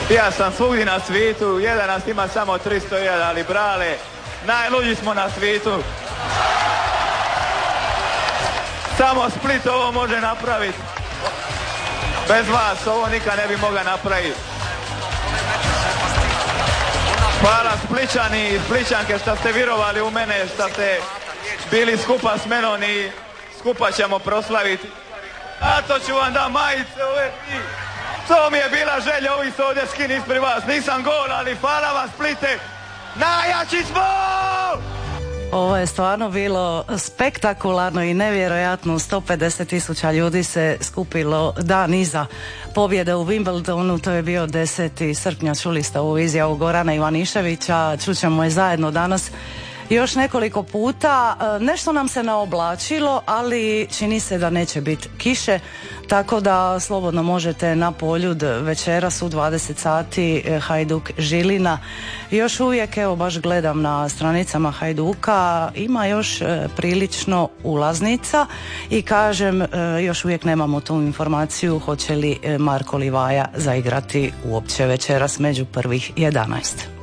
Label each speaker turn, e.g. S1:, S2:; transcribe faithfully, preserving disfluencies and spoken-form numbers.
S1: Ja sam svugdje na svijetu, jedan nas ima samo tristo jedan, ali brale, najluđi smo na svijetu. Samo Split ovo može napraviti. Bez vas ovo nikad ne bi mogla napraviti. Hvala Spličani i Spličanke što ste vjerovali u mene, što ste bili skupa s menom i skupa ćemo proslaviti. A to ću vam da majice ove tri. To mi je bila želja, ovi se ovdje skini ispred vas. Nisam gol, ali hvala vam Splite. Najjači smo!
S2: Ovo je stvarno bilo spektakularno i nevjerojatno. sto pedeset tisuća ljudi se skupilo dan iza pobjede u Wimbledonu. To je bio deseti srpnja. Čuli ste ovu izjavu Gorana Ivaniševića. Čućemo je zajedno danas još nekoliko puta. Nešto nam se naoblačilo, ali čini se da neće biti kiše, tako da slobodno možete na Poljud večeras u dvadeset sati Hajduk Žilina. Još uvijek, evo baš gledam na stranicama Hajduka, ima još prilično ulaznica i kažem, još uvijek nemamo tu informaciju hoće li Marko Livaja zaigrati uopće večeras među prvih jedanaest.